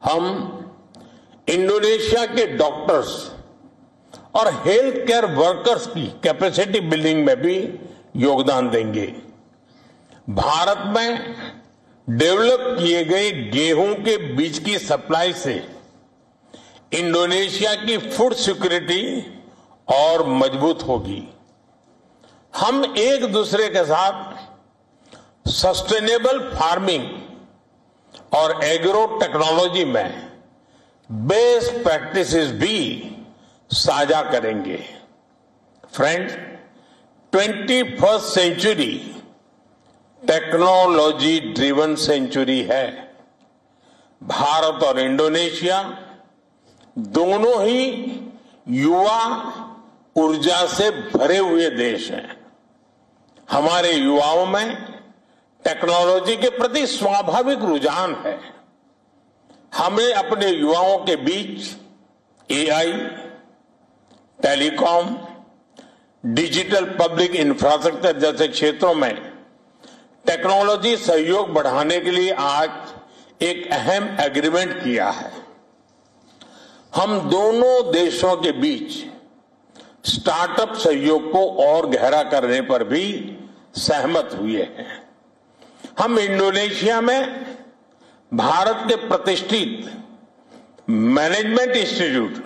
हम इंडोनेशिया के डॉक्टर्स और हेल्थ केयर वर्कर्स की कैपेसिटी बिल्डिंग में भी योगदान देंगे। भारत में डेवलप किए गए गेहूं के बीज की सप्लाई से इंडोनेशिया की फूड सिक्योरिटी और मजबूत होगी। हम एक दूसरे के साथ सस्टेनेबल फार्मिंग और एग्रो टेक्नोलॉजी में बेस्ट प्रैक्टिसेस भी साझा करेंगे। Friends, 21st century technology driven century है। भारत और इंडोनेशिया दोनों ही युवा ऊर्जा से भरे हुए देश हैं। हमारे युवाओं में टेक्नोलॉजी के प्रति स्वाभाविक रुझान है। हमें अपने युवाओं के बीच AI, telecom, digital public infrastructure जैसे क्षेत्रों में टेक्नोलॉजी सहयोग बढ़ाने के लिए आज एक अहम एग्रीमेंट किया है। हम दोनों देशों के बीच स्टार्टअप सहयोग को और गहरा करने पर भी सहमत हुए हैं। हम इंडोनेशिया में भारत के प्रतिष्ठित मैनेजमेंट इंस्टीट्यूट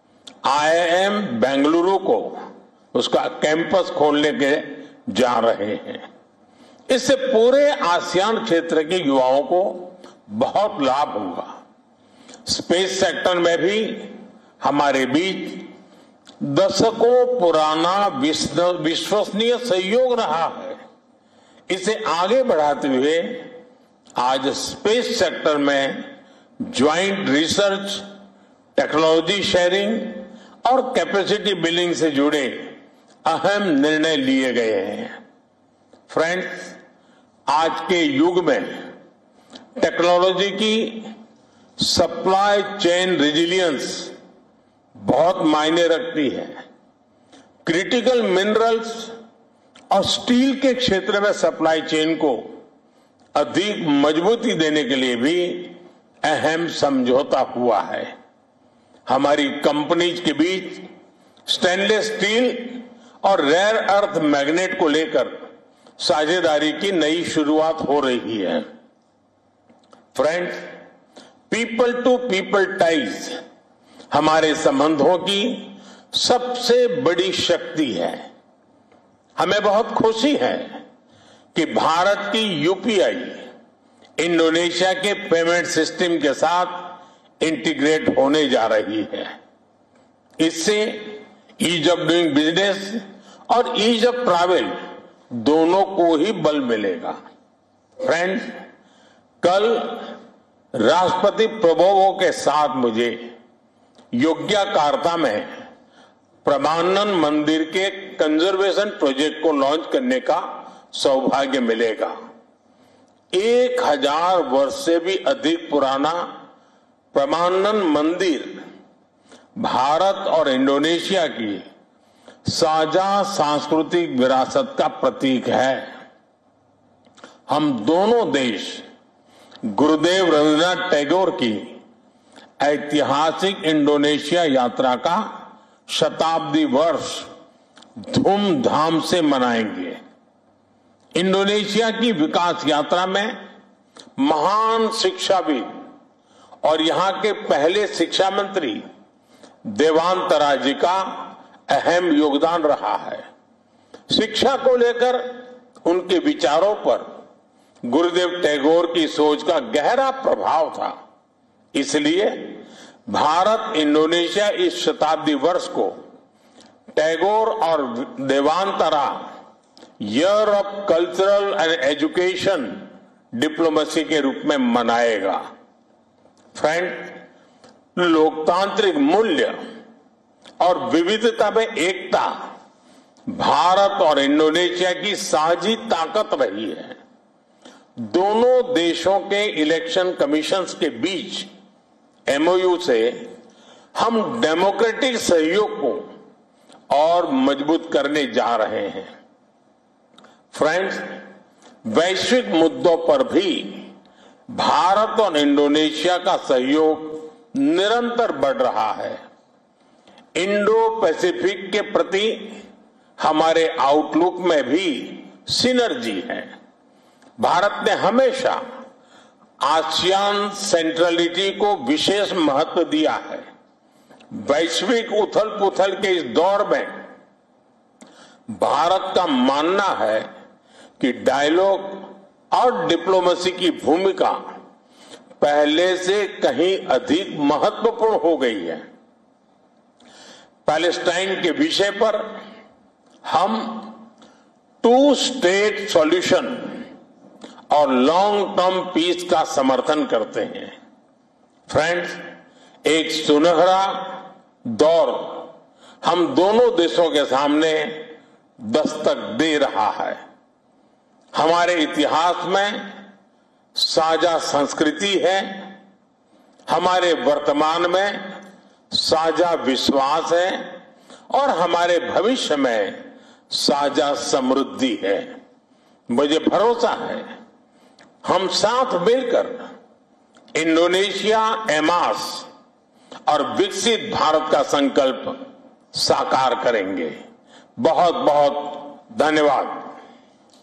IIM बेंगलुरु को उसका कैंपस खोलने के जा रहे हैं। इससे पूरे आसियान क्षेत्र के युवाओं को बहुत लाभ होगा। स्पेस सेक्टर में भी हमारे बीच दशकों पुराना विश्वसनीय सहयोग रहा है। इसे आगे बढ़ाते हुए आज स्पेस सेक्टर में ज्वाइंट रिसर्च, टेक्नोलॉजी शेयरिंग और कैपेसिटी बिल्डिंग से जुड़े अहम निर्णय लिए गए हैं। फ्रेंड्स, आज के युग में टेक्नोलॉजी की सप्लाई चेन रेजिलियंस बहुत मायने रखती है। क्रिटिकल मिनरल्स और स्टील के क्षेत्र में सप्लाई चेन को अधिक मजबूती देने के लिए भी अहम समझौता हुआ है। हमारी कंपनीज के बीच स्टेनलेस स्टील और रेयर अर्थ मैग्नेट को लेकर साझेदारी की नई शुरुआत हो रही है। Friends, people to people ties हमारे संबंधों की सबसे बड़ी शक्ति है। हमें बहुत खुशी है कि भारत की यूपीआई इंडोनेशिया के पेमेंट सिस्टम के साथ इंटीग्रेट होने जा रही है। इससे ईज ऑफ डूइंग बिजनेस और ईज ऑफ ट्रैवल दोनों को ही बल मिलेगा। फ्रेंड्स, कल राष्ट्रपति प्रबोवो के साथ मुझे योग्याकार्ता में प्रमानन मंदिर के कंजर्वेशन प्रोजेक्ट को लॉन्च करने का सौभाग्य मिलेगा। 1000 वर्ष से भी अधिक पुराना प्रमानन मंदिर भारत और इंडोनेशिया की साझा सांस्कृतिक विरासत का प्रतीक है। हम दोनों देश गुरुदेव रवींद्रनाथ टैगोर की ऐतिहासिक इंडोनेशिया यात्रा का शताब्दी वर्ष धूमधाम से मनाएंगे। इंडोनेशिया की विकास यात्रा में महान शिक्षाविद और यहां के पहले शिक्षा मंत्री देवांतरा जी का अहम योगदान रहा है। शिक्षा को लेकर उनके विचारों पर गुरुदेव टैगोर की सोच का गहरा प्रभाव था। इसलिए भारत इंडोनेशिया इस शताब्दी वर्ष को टैगोर और देवांतरा year of cultural and education diplomacy के रूप में मनाएगा। फ्रेंड, लोकतांत्रिक मूल्य और विविधता में एकता भारत और इंडोनेशिया की साझी ताकत रही है। दोनों देशों के इलेक्शन कमीशंस के बीच एमओयू से हम डेमोक्रेटिक सहयोग को और मजबूत करने जा रहे हैं। फ्रेंड्स, वैश्विक मुद्दों पर भी भारत और इंडोनेशिया का सहयोग निरंतर बढ़ रहा है। इंडो पैसिफिक के प्रति हमारे आउटलुक में भी सिनर्जी है। भारत ने हमेशा आसियान सेंट्रलिटी को विशेष महत्व दिया है। वैश्विक उथल पुथल के इस दौर में भारत का मानना है कि डायलॉग और डिप्लोमेसी की भूमिका पहले से कहीं अधिक महत्वपूर्ण हो गई है। पैलेस्टाइन के विषय पर हम 2 स्टेट सॉल्यूशन और लॉन्ग टर्म पीस का समर्थन करते हैं। फ्रेंड्स, एक सुनहरा दौर हम दोनों देशों के सामने दस्तक दे रहा है। हमारे इतिहास में साझा संस्कृति है, हमारे वर्तमान में साझा विश्वास है और हमारे भविष्य में साझा समृद्धि है। मुझे भरोसा है हम साथ मिलकर इंडोनेशिया एमास और विकसित भारत का संकल्प साकार करेंगे। बहुत बहुत धन्यवाद।